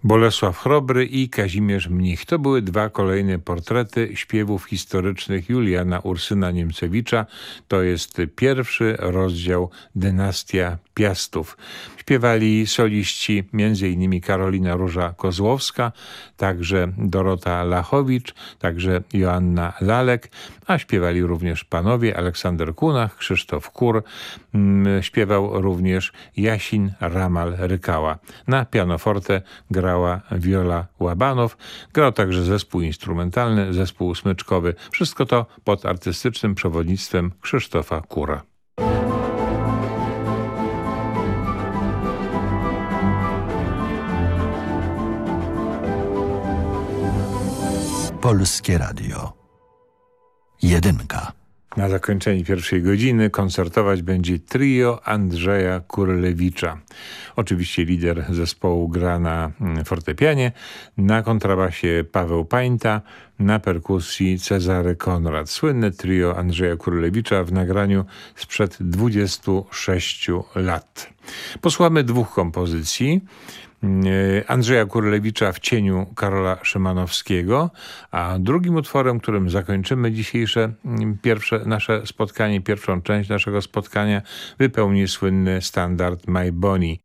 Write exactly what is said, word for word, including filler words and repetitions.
Bolesław Chrobry i Kazimierz Mnich. To były dwa kolejne portrety śpiewów historycznych Juliana Ursyna Niemcewicza. To jest pierwszy rozdział Dynastia Piastów. Śpiewali soliści między innymi Karolina Róża-Kozłowska, także Dorota Lachowicz, także Joanna Lalek, a śpiewali również panowie Aleksander Kunach, Krzysztof Kur, śpiewał również Jasin Ramal-Rykała. Na pianoforte grała Wiola Łabanow, grał także zespół instrumentalny, zespół smyczkowy. Wszystko to pod artystycznym przewodnictwem Krzysztofa Kura. Polskie Radio. Jedynka. Na zakończenie pierwszej godziny koncertować będzie trio Andrzeja Kurylewicza. Oczywiście lider zespołu gra na fortepianie, na kontrabasie Paweł Pańta, na perkusji Cezary Konrad. Słynne trio Andrzeja Kurylewicza w nagraniu sprzed dwudziestu sześciu lat. Posłuchamy dwóch kompozycji. Andrzeja Kurylewicza w cieniu Karola Szymanowskiego, a drugim utworem, którym zakończymy dzisiejsze pierwsze nasze spotkanie, pierwszą część naszego spotkania, wypełni słynny standard My Bonnie.